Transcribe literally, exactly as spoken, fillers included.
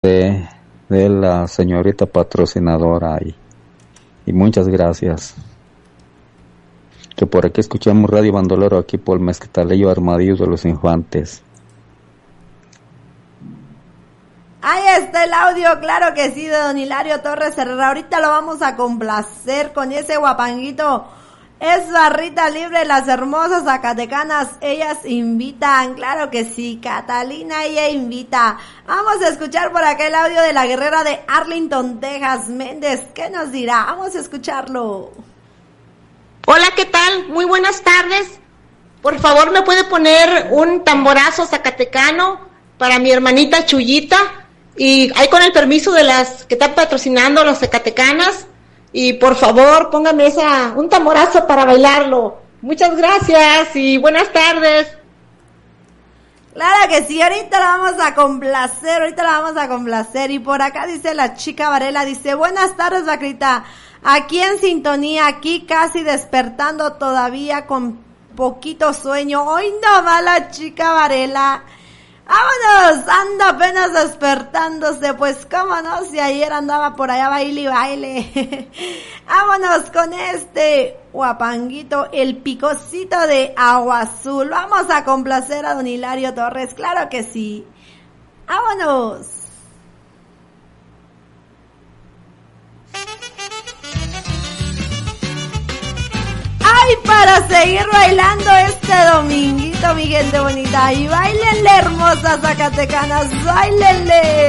de, de la señorita patrocinadora y, y muchas gracias. Que por aquí escuchamos Radio Bandolero, aquí por el Mezquitaleyo Armadillo de los Infantes. Ahí está el audio, claro que sí, de don Hilario Torres Herrera. Ahorita lo vamos a complacer con ese guapanguito. Es barrita libre, las hermosas zacatecanas, ellas invitan, claro que sí, Catalina, ella invita. Vamos a escuchar por acá el audio de la guerrera de Arlington, Texas, Méndez. ¿Qué nos dirá? Vamos a escucharlo. Hola, ¿qué tal? Muy buenas tardes. Por favor, ¿me puede poner un tamborazo zacatecano para mi hermanita Chuyita? Y ahí con el permiso de las que están patrocinando los zacatecanas. Y por favor, póngame esa, un tamborazo para bailarlo. Muchas gracias y buenas tardes. Claro que sí, ahorita la vamos a complacer, ahorita la vamos a complacer. Y por acá dice la chica Varela, dice, buenas tardes, Vacrita. Aquí en sintonía, aquí casi despertando todavía con poquito sueño. Hoy no va la chica Varela. ¡Vámonos! Anda apenas despertándose, pues cómo no, si ayer andaba por allá baile y baile. Vámonos con este guapanguito, el picocito de agua azul. Vamos a complacer a don Hilario Torres, claro que sí. ¡Vámonos! Ay, para seguir bailando este dominguito, mi gente bonita. Y bailenle, hermosas zacatecanas, bailenle.